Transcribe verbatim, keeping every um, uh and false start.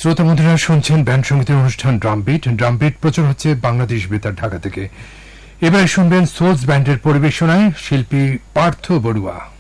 শ্রোতা বন্ধুরা শুনছেন ব্যান্ড সঙ্গীতের অনুষ্ঠান ড্রামবিট। ড্রামবিট প্রচার হচ্ছে বাংলাদেশ বেতার ঢাকা থেকে। এবারে শুনবেন সোলস ব্যান্ডের পরিবেশনায় শিল্পী পার্থ বড়ুয়া।